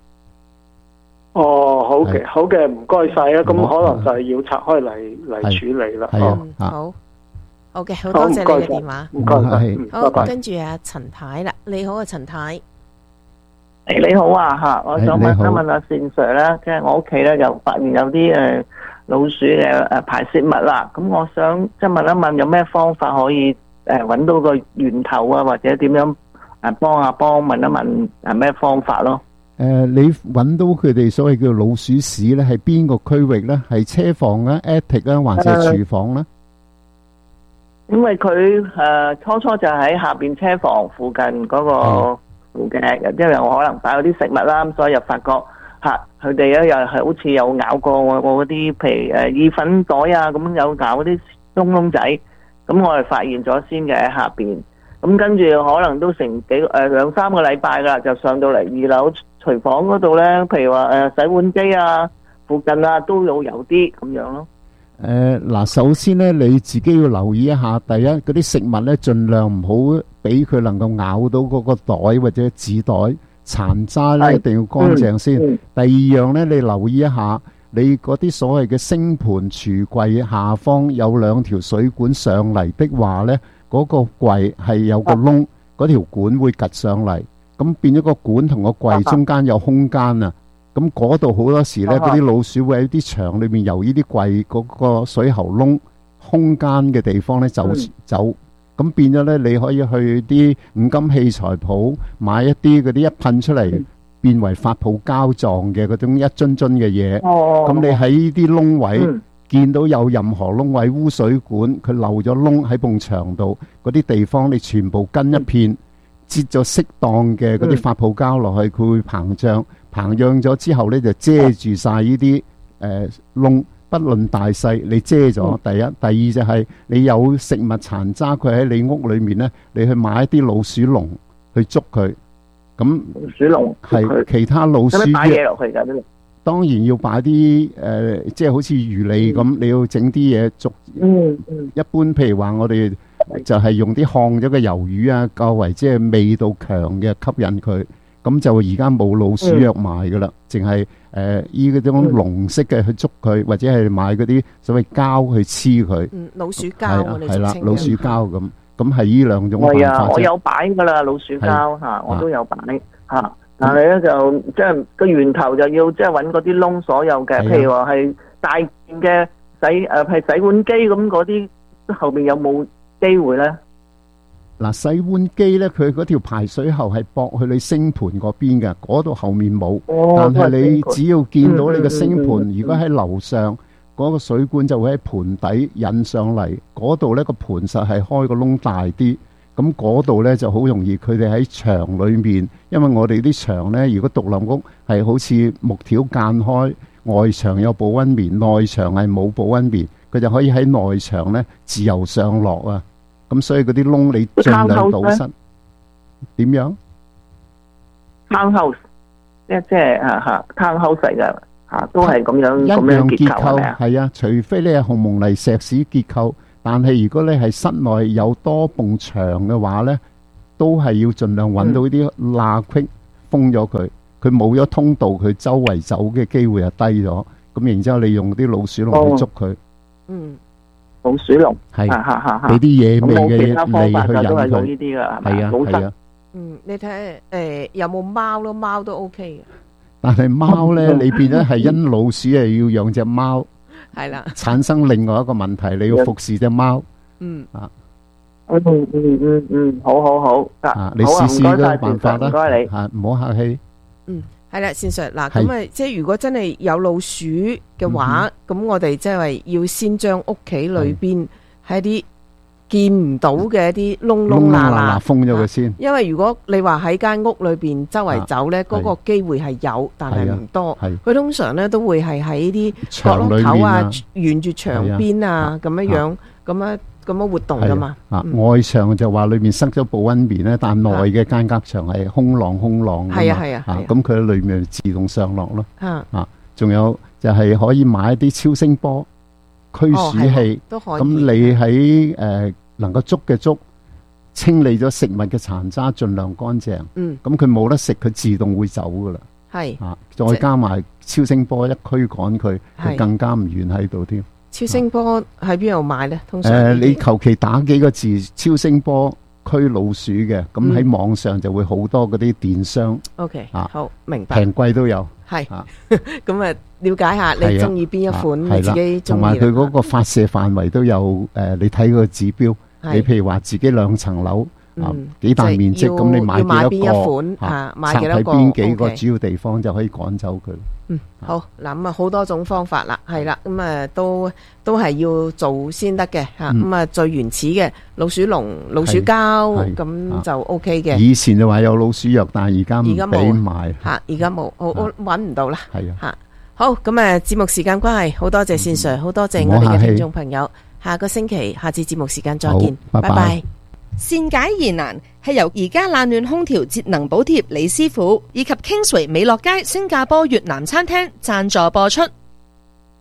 好嘅，好嘅，唔該晒啊！咁可能就係要拆開嚟處理啦。 好嘅，好多謝你嘅電話。 唔該晒， 好，跟住阿陳太啦，你好啊，陳太。 你好啊嚇，我想問一問阿善 Sir 咧，即係我屋企咧又發現有啲老鼠嘅排泄物啦，咁我想即係問一問有咩方法可以揾到個源頭啊，或者點樣幫問一問咩方法咯？ 你揾到佢哋所謂叫老鼠屎咧，係邊個區域咧？係車房啊、attic 啊，還是廚房咧？ 因為佢初就喺下邊車房附近嗰個附近，因為我可能擺咗啲食物啦，咁所以又發覺佢哋咧又係好似有咬過我嗰啲，譬如意粉袋啊，咁有咬嗰啲窿仔，咁我係發現咗先嘅喺下邊。咁跟住可能都成2-3個禮拜噶啦，就上到嚟2樓廚房嗰度咧，譬如話洗碗機啊附近啊都有啲咁樣咯。 嗱，首先咧你自己要留意一下，第一嗰啲食物咧盡量唔好俾佢能夠咬到嗰個袋或者紙袋，殘渣咧一定要乾淨先。第二樣咧，你留意一下，你嗰啲所謂嘅星盤櫥櫃下方有2條水管上嚟的話咧，嗰個櫃係有個窿，嗰條管會趌上嚟，咁變咗個管同個櫃中間有空間啊。咁嗰度好多時咧，嗰啲老鼠會喺啲牆裏面由呢啲櫃嗰個水喉窿空間嘅地方咧走，咁變咗咧你可以去啲五金器材鋪買一啲嗰啲一噴出嚟變為發泡膠狀嘅嗰種一樽樽嘅嘢。咁你喺呢啲窿位見到有任何窿位污水管佢漏咗窿喺埲牆度，嗰啲地方你全部跟一片，擠咗適當嘅嗰啲發泡膠落去，佢會膨脹咗之後咧就遮住晒呢啲窿，不論大細你遮咗。第一，第二就係你有食物殘渣，佢喺你屋裏面咧，你去買一啲老鼠籠去捉佢。咁老鼠籠係其他老鼠擺嘢落去㗎呢？ 當然要擺啲即係好似魚脷咁，你要整啲嘢捉。一般譬如話我哋就係用啲烘咗嘅魷魚啊，較為即係味道強嘅吸引佢。咁就而家冇老鼠藥賣噶啦，淨係依嗰種籠式嘅去捉佢，或者係買嗰啲所謂膠去黐佢。老鼠膠我哋係啦，老鼠膠咁係依兩種辦法。係啊， 我有擺噶啦，老鼠膠嚇，我都有擺嚇。但係咧就即係個源頭就要即係揾嗰啲窿，所有嘅，譬如話係大件嘅係洗碗機咁嗰啲後邊有冇機會咧？ 嗱，洗碗機咧，佢嗰條排水喉係駁去你星盆嗰邊嘅，嗰度後面冇。但係你只要見到你個星盆，如果喺樓上，嗰個水管就會喺盆底引上嚟，嗰度咧個盆實係開個窿大啲，咁嗰度咧就好容易佢哋喺牆裏面，因為我哋啲牆咧，如果獨立屋係好似木條間開，外牆有保溫棉，內牆係冇保溫棉，佢就可以喺內牆咧自由上落啊。咁所以嗰啲窿你盡量堵塞。點樣 ？townhouse 即係townhouse嚟㗎嚇，都係咁樣一樣結構係啊，除非你係紅蒙泥石屎結構，但係如果你係室內有多埲牆嘅話咧，都係要盡量揾到啲罅隙封咗佢，佢冇咗通道，佢周圍走嘅機會就低咗。咁然之後你用啲老鼠籠去捉佢。 老鼠籠係俾啲野味嘅其他方法嚟去引都係用佢。 呢啲㗎，係係啊係啊。 你睇有冇貓咯？貓都 OK 嘅。 但係貓咧，你變咗係因老鼠要養隻貓， 係啦， 產生另外一個問題，你要服侍隻貓。 好啊，你試試個辦法啦。 唔該你嚇，唔好客氣。 係啦，善 Sir 嗱，咁啊，即係如果真係有老鼠嘅話，咁我哋即係話要先將屋企裏邊係啲見唔到嘅一啲窿窿罅罅封咗佢先。 因為如果你話喺間屋裏邊周圍走咧，嗰個機會係有，但係唔多。佢通常咧都會係喺啲角落頭啊，沿住牆邊啊咁樣咁樣活動噶嘛。 外牆就話裏面塞咗保溫棉咧，但內嘅間隔牆係空浪㗎嘛。 係啊。 咁佢喺裏面自動上落咯。仲有就係可以買一啲超聲波驅鼠器，咁你喺能夠捉嘅捉，清理咗食物嘅殘渣，盡量乾淨。咁佢冇得食，佢自動會走噶啦。再加埋超聲波一驅趕佢，佢更加唔遠喺度添。 超聲波喺邊度買呢？通常你求其打幾個字超聲波驅老鼠嘅，咁喺網上就會好多嗰啲電商。 OK，好明白。 平貴都有。 係咁啊，了解下你中意邊一款，你自己中意。同埋佢嗰個發射範圍都有你睇個指標。你譬如話自己2層樓幾大面積，咁你買幾多個？ 買幾多個？ 插喺邊幾個主要地方就可以趕走佢。 好嗱，咁啊好多種方法啦，係啦，咁啊都係要做先得嘅吓，咁啊最原始嘅老鼠籠、老鼠膠咁就 OK 嘅。 以前就話有老鼠藥，但係而家唔俾買吓，而家冇，我搵唔到啦。 係啊吓，好咁啊，節目時間關係，好多謝善 Sir，好多謝我哋嘅聽眾朋友，下個星期下次節目時間再見，拜拜。 善解疑難係由而家冷暖空調節能補貼李師傅以及 Kingsway 美樂街新加坡越南餐廳贊助播出。